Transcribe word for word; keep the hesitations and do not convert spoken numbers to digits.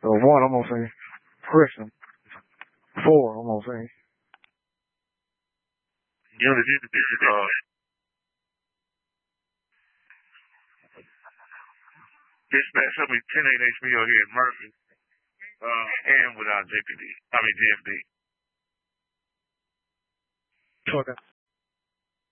So one, I'm gonna say Christian. Four, I'm gonna say. Unit, you can do uh, dispatch somebody ten eight H B O here in Murphy. Uh, and without J P D. I mean J F D. Okay.